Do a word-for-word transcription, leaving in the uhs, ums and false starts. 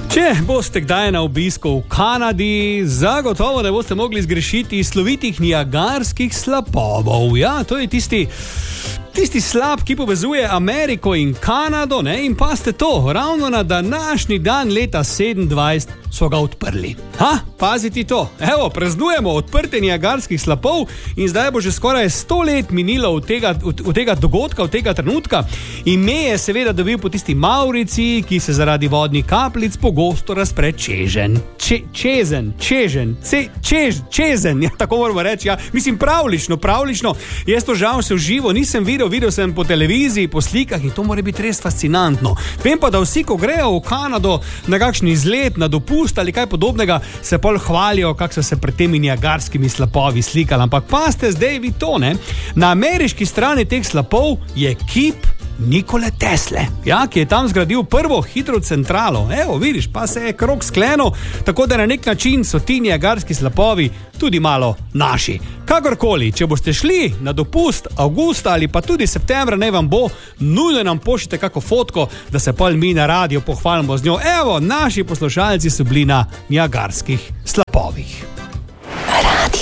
Če boste kdaj na obisku v Kanadi, zagotovo ne boste mogli zgrešiti slovitih niagarskih slapov. Ja, to je tisti, tisti slap, ki povezuje Ameriko in Kanado, ne? In pa ste to, ravno na današnji dan leta sedemindvajset so ga odprli. Ha, paziti to. Evo, praznujemo odprte niagarskih slapov in zdaj bo že skoraj sto let minilo od tega, od, od tega dogodka, od tega trenutka. Ime je seveda dobil po tisti Maurici, ki se zaradi vodnih kapljic pogosto razpre čežen. Če, čezen, čežen, ce, čež, čezen, ja, tako moramo reči, ja. Mislim, pravlično, pravlično. Jaz to žal se v živo nisem videl, videl sem po televiziji, po slikah in to mora biti res fascinantno. Vem pa, da vsi, ko grejo v Kanado na kakšen izlet, na dopust ali kaj podobnega, se pol hvalijo, kako so se pred temi niagarskimi slapovi slikali. Ampak pa ste zdaj vi to, ne? Na ameriški strani teh slapov je kip Nikole Tesle, ja, ki je tam zgradil prvo hidrocentralo. Evo, vidiš, pa se je krog sklenil, tako da na nek način so ti niagarski slapovi tudi malo naši. Kakorkoli, če boste šli na dopust avgusta ali pa tudi septembra, ne vam bo, nujno nam pošljite kako fotko, da se pol mi na radio pohvalimo z njo. Evo, naši poslušalci so bili na niagarskih slapovih.